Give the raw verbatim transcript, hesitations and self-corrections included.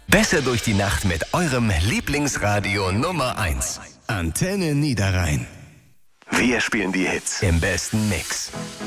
Besser durch die Nacht mit eurem Lieblingsradio Nummer eins. Antenne Niederrhein. Wir spielen die Hits im besten Mix.